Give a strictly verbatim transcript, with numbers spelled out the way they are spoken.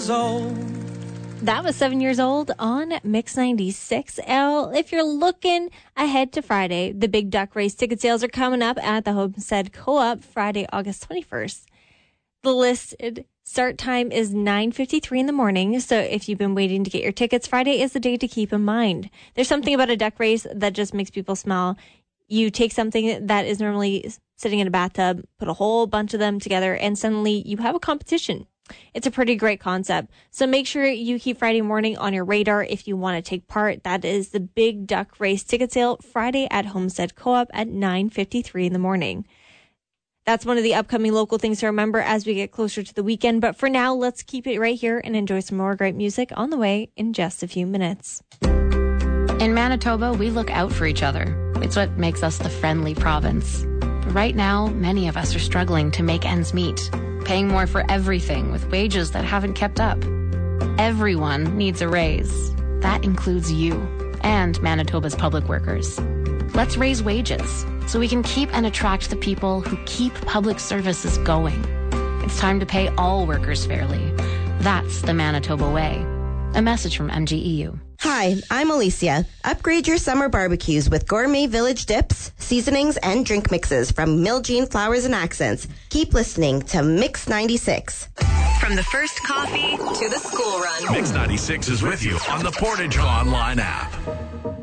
years old. That was seven years old on Mix ninety-six. L, if you're looking ahead to Friday, the Big Duck Race ticket sales are coming up at the Homestead Co-op Friday, August twenty-first. The listed start time is nine fifty-three in the morning, so if you've been waiting to get your tickets, Friday is the day to keep in mind. There's something about a duck race that just makes people smile. You take something that is normally sitting in a bathtub, put a whole bunch of them together, and suddenly you have a competition. It's a pretty great concept. So make sure you keep Friday morning on your radar if you want to take part. That is the Big Duck Race ticket sale Friday at Homestead Co-op at nine fifty-three in the morning. That's one of the upcoming local things to remember as we get closer to the weekend. But for now, let's keep it right here and enjoy some more great music on the way in just a few minutes. In Manitoba, we look out for each other. It's what makes us the friendly province. But right now, many of us are struggling to make ends meet, paying more for everything with wages that haven't kept up. Everyone needs a raise. That includes you and Manitoba's public workers. Let's raise wages so we can keep and attract the people who keep public services going. It's time to pay all workers fairly. That's the Manitoba way. A message from M G E U. Hi, I'm Alicia. Upgrade your summer barbecues with gourmet village dips, seasonings, and drink mixes from Miljean Flowers and Accents. Keep listening to Mix ninety-six. From the first coffee to the school run. Mix ninety-six is with you on the Portage Online app.